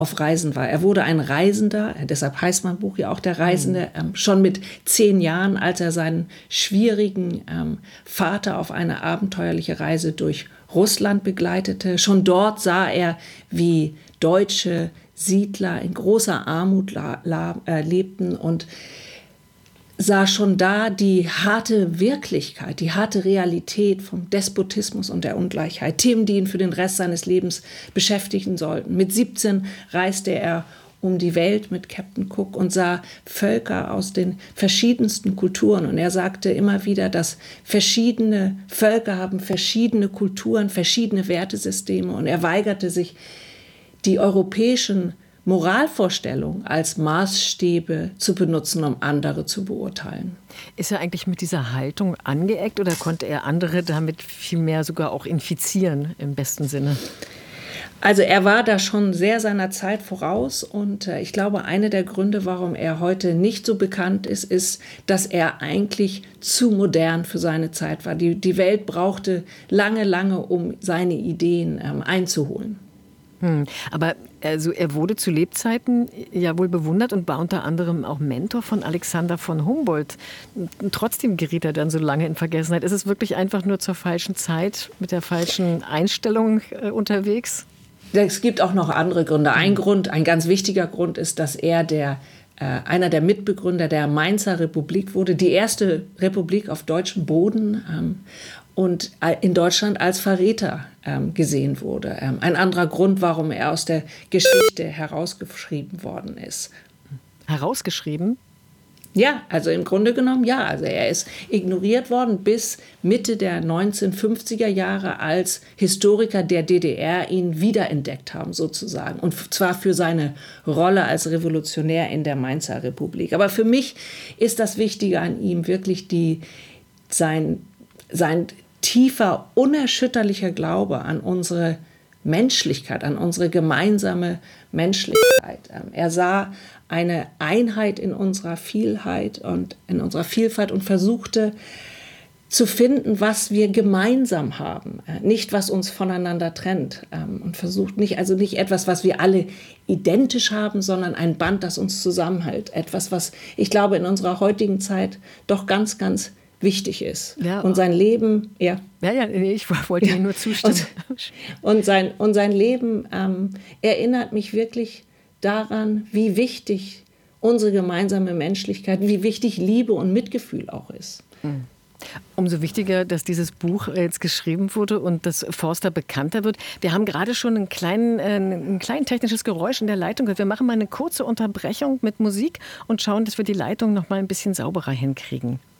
auf Reisen war. Er wurde ein Reisender, deshalb heißt mein Buch ja auch Der Reisende, schon mit 10 Jahren, als er seinen schwierigen Vater auf eine abenteuerliche Reise durch Russland begleitete. Schon dort sah er, wie deutsche Siedler in großer Armut lebten und sah schon da die harte Wirklichkeit, die harte Realität vom Despotismus und der Ungleichheit. Themen, die ihn für den Rest seines Lebens beschäftigen sollten. Mit 17 reiste er um die Welt mit Captain Cook und sah Völker aus den verschiedensten Kulturen. Und er sagte immer wieder, dass verschiedene Völker haben verschiedene Kulturen, verschiedene Wertesysteme. Und er weigerte sich, die europäischen Moralvorstellungen als Maßstäbe zu benutzen, um andere zu beurteilen. Ist er eigentlich mit dieser Haltung angeeckt oder konnte er andere damit vielmehr sogar auch infizieren, im besten Sinne? Also er war da schon sehr seiner Zeit voraus und ich glaube, einer der Gründe, warum er heute nicht so bekannt ist, ist, dass er eigentlich zu modern für seine Zeit war. Die Welt brauchte lange, lange, um seine Ideen einzuholen. Aber also er wurde zu Lebzeiten ja wohl bewundert und war unter anderem auch Mentor von Alexander von Humboldt. Trotzdem geriet er dann so lange in Vergessenheit. Ist es wirklich einfach nur zur falschen Zeit mit der falschen Einstellung unterwegs? Es gibt auch noch andere Gründe. Ein ganz wichtiger Grund ist, dass er einer der Mitbegründer der Mainzer Republik wurde, die erste Republik auf deutschem Boden und in Deutschland als Verräter gesehen wurde. Ein anderer Grund, warum er aus der Geschichte herausgeschrieben worden ist. Herausgeschrieben? Ja, also im Grunde genommen ja. Also er ist ignoriert worden bis Mitte der 1950er Jahre, als Historiker der DDR ihn wiederentdeckt haben sozusagen. Und zwar für seine Rolle als Revolutionär in der Mainzer Republik. Aber für mich ist das Wichtige an ihm wirklich sein tiefer, unerschütterlicher Glaube an unsere Menschlichkeit, an unsere gemeinsame Menschlichkeit. Er sah eine Einheit in unserer Vielheit und in unserer Vielfalt und versuchte zu finden, was wir gemeinsam haben, nicht was uns voneinander trennt und versucht nicht etwas, was wir alle identisch haben, sondern ein Band, das uns zusammenhält, etwas, was ich glaube in unserer heutigen Zeit doch ganz, ganz wichtig ist. Ja. Und sein Leben, ja, ich wollte Ihnen nur zustimmen. Und sein Leben erinnert mich wirklich daran, wie wichtig unsere gemeinsame Menschlichkeit, wie wichtig Liebe und Mitgefühl auch ist. Umso wichtiger, dass dieses Buch jetzt geschrieben wurde und dass Forster bekannter wird. Wir haben gerade schon ein klein technisches Geräusch in der Leitung gehört. Wir machen mal eine kurze Unterbrechung mit Musik und schauen, dass wir die Leitung noch mal ein bisschen sauberer hinkriegen.